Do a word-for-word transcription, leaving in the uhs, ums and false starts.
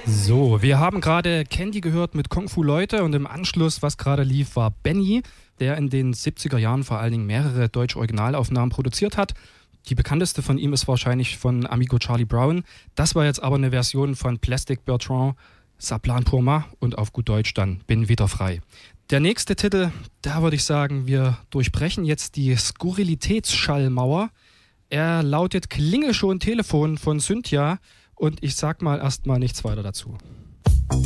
So, wir haben gerade Candy gehört mit Kung Fu Leute und im Anschluss, was gerade lief, war Benny, der in den siebziger Jahren vor allen Dingen mehrere deutsche Originalaufnahmen produziert hat. Die bekannteste von ihm ist wahrscheinlich von Amigo Charlie Brown. Das war jetzt aber eine Version von Plastic Bertrand, Ça plane pour moi und auf gut Deutsch dann Bin wieder frei. Der nächste Titel, da würde ich sagen, wir durchbrechen jetzt die Skurrilitätsschallmauer. Er lautet Klingel schon Telefon von Cynthia und ich sag mal erstmal nichts weiter dazu.